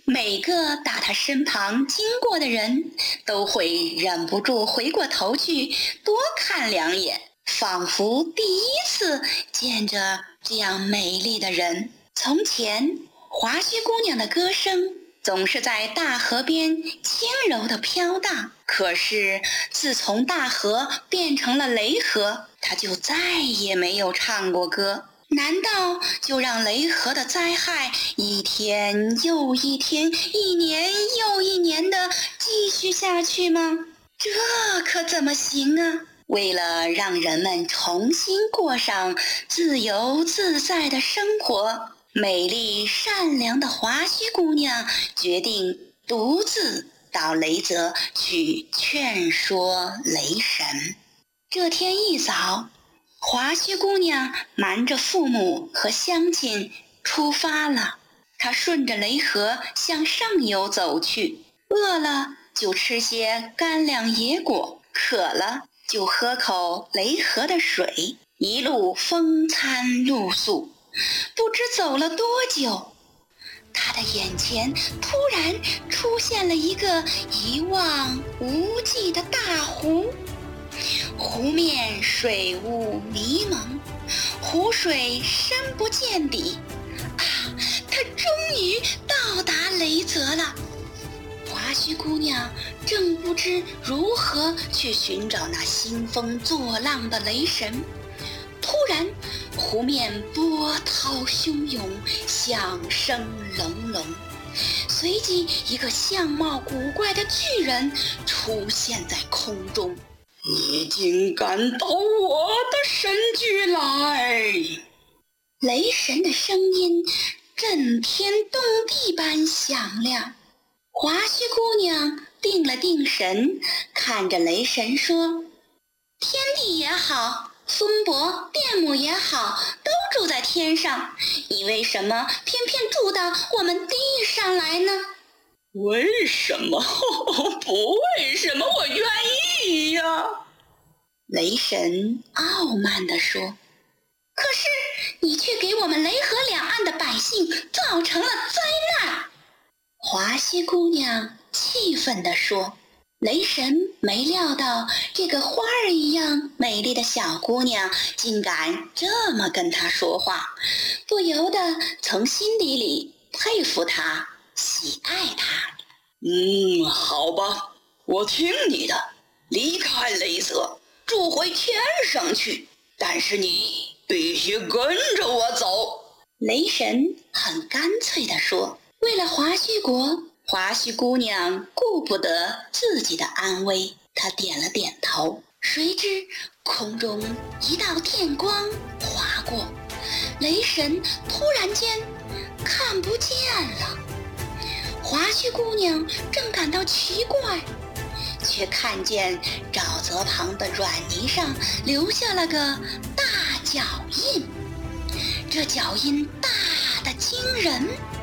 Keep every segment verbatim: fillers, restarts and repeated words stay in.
每个打他身旁经过的人都会忍不住回过头去多看两眼，仿佛第一次见着这样美丽的人。从前，华胥姑娘的歌声总是在大河边轻柔地飘荡，可是自从大河变成了雷河，她就再也没有唱过歌。难道就让雷河的灾害一天又一天，一年又一年的继续下去吗？这可怎么行啊？为了让人们重新过上自由自在的生活，美丽善良的华胥姑娘决定独自到雷泽去劝说雷神。这天一早，华胥姑娘瞒着父母和乡亲出发了。她顺着雷河向上游走去，饿了就吃些干粮野果，渴了就喝口雷河的水，一路风餐露宿。不知走了多久，她的眼前突然出现了一个一望无际的大湖。湖面水雾迷蒙，湖水深不见底。啊，她终于到达雷泽了。华胥姑娘正不知如何去寻找那兴风作浪的雷神，突然湖面波涛汹涌，响声隆隆，随即一个相貌古怪的巨人出现在空中。 你竟敢到我的神居来！ 雷神的声音震天动地般响亮。华胥姑娘定了定神，看着雷神说：天地也好，松柏电木也好，都住在天上，你为什么偏偏住到我们地上来呢？ 为什么？不为什么，我愿意呀！ 雷神傲慢地说。可是你却给我们雷河两岸的百姓造成了灾难。华胥姑娘气愤地说。雷神没料到这个花儿一样美丽的小姑娘竟敢这么跟她说话，不由得从心底里佩服她，喜爱她。 嗯，好吧，我听你的，离开雷泽，住回天上去，但是你必须跟着我走。 雷神很干脆地说。为了华胥国，华胥姑娘顾不得自己的安危，她点了点头。谁知空中一道电光划过，雷神突然间看不见了。华胥姑娘正感到奇怪，却看见沼泽旁的软泥上留下了个大脚印，这脚印大得惊人。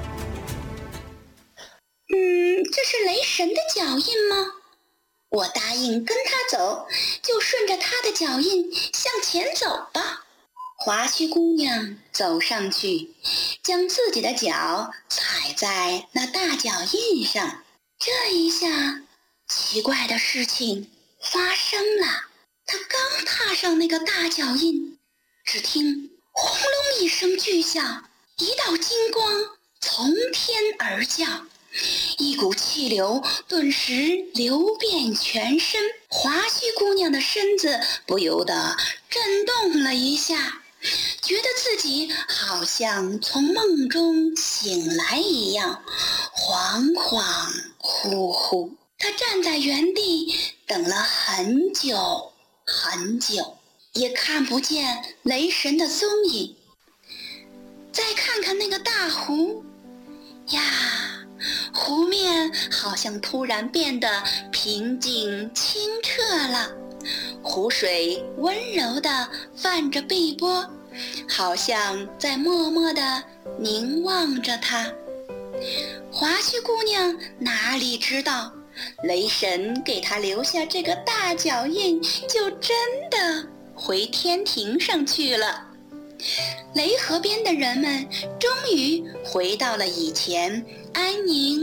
嗯，这是雷神的脚印吗？我答应跟他走，就顺着他的脚印向前走吧。华胥姑娘走上去，将自己的脚踩在那大脚印上。这一下，奇怪的事情发生了。她刚踏上那个大脚印，只听轰隆一声巨响，一道金光从天而降，一股气流顿时流遍全身。华胥姑娘的身子不由得震动了一下，觉得自己好像从梦中醒来一样，恍恍惚惚。她站在原地等了很久很久，也看不见雷神的踪影。再看看那个大湖呀，湖面好像突然变得平静清澈了，湖水温柔地泛着碧波，好像在默默地凝望着她。华胥姑娘哪里知道，雷神给她留下这个大脚印，就真的回天庭上去了。雷河边的人们终于回到了以前安宁